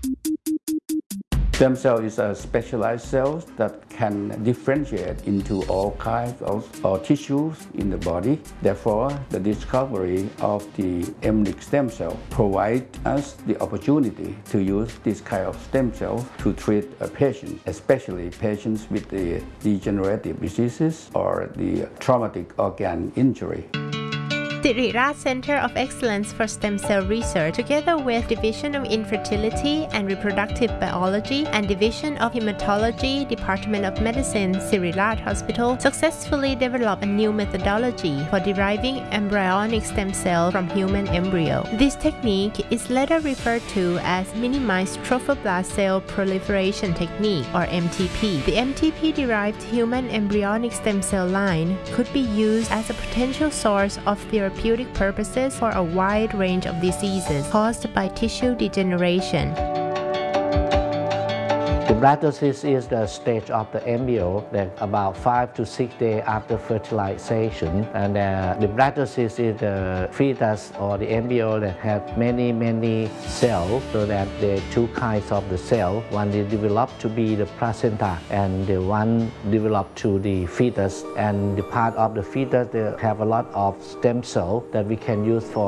Stem cell is a specialized cell that can differentiate into all kinds of tissues in the body. Therefore, the discovery of the embryonic stem cell provides us the opportunity to use this kind of stem cell to treat a patient, especially patients with the degenerative diseases or the traumatic organ injury. Siriraj Center of Excellence for Stem Cell Research, together with Division of Infertility and Reproductive Biology and Division of Hematology, Department of Medicine, Siriraj Hospital, successfully developed a new methodology for deriving embryonic stem cells from human embryo. This technique is later referred to as Minimized Trophoblast Cell Proliferation Technique, or MTP. The MTP-derived human embryonic stem cell line could be used as a potential source of therapeutic purposes for a wide range of diseases caused by tissue degeneration. The blastocyst is the stage of the embryo that about 5 to 6 days after fertilization, and the blastocyst is the fetus or the embryo that has many cells, so that there are two kinds of the cell. One is developed to be the placenta, and the one developed to the fetus, and the part of the fetus they have a lot of stem cells that we can use for